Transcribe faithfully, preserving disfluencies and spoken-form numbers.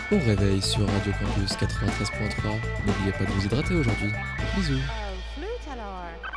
Bon réveil sur Radio Campus quatre-vingt-treize point trois. N'oubliez pas de vous hydrater aujourd'hui. Bisous. Oh, flûte alors.